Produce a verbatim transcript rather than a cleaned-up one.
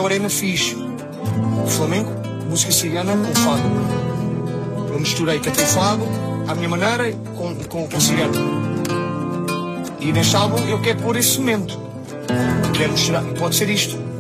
Morena fiz flamenco, música cigana com fado. Eu misturei cantei fado à minha maneira com, com, com cigano. E neste álbum eu quero pôr esse momento. Quero mostrar, pode ser isto.